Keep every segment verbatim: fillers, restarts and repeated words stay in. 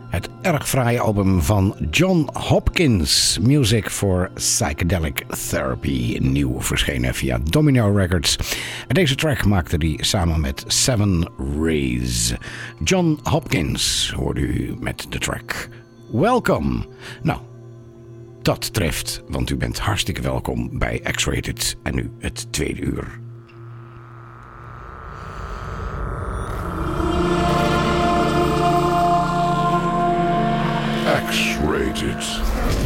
Het erg fraaie album van John Hopkins, Music for Psychedelic Therapy, nieuw verschenen via Domino Records. En deze track maakte hij samen met Seven Rays. John Hopkins hoorde u met de track Welcome. Nou, dat treft, want u bent hartstikke welkom bij X-Rated en nu het tweede uur. X-Rated.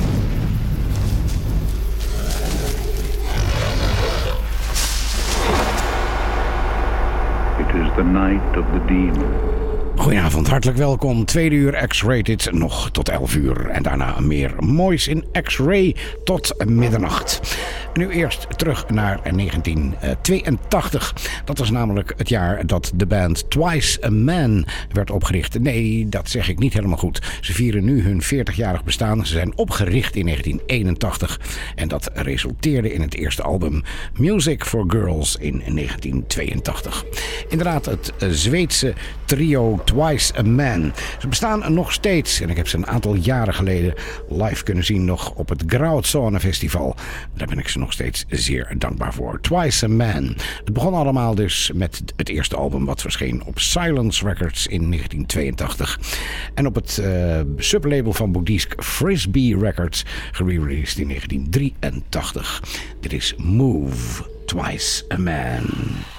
It is the night of the demon. Goedenavond, hartelijk welkom. Tweede uur X-Rated, nog tot elf uur. En daarna meer moois in X-Ray tot middernacht. Nu eerst terug naar negentien tweeëntachtig. Dat was namelijk het jaar dat de band Twice a Man werd opgericht. Nee, dat zeg ik niet helemaal goed. Ze vieren nu hun veertigjarig bestaan. Ze zijn opgericht in negentien eenentachtig. En dat resulteerde in het eerste album Music for Girls in negentien tweeëntachtig. Inderdaad, het Zweedse trio Twice a Man. Ze bestaan nog steeds en ik heb ze een aantal jaren geleden live kunnen zien nog op het Grautzone Festival. Daar ben ik ze nog steeds zeer dankbaar voor. Twice a Man. Het begon allemaal dus met het eerste album wat verscheen op Silence Records in negentien tweeëntachtig. En op het uh, sublabel van Buddhist Frisbee Records gereleased in negentien drieëntachtig. Dit is Move, Twice a Man.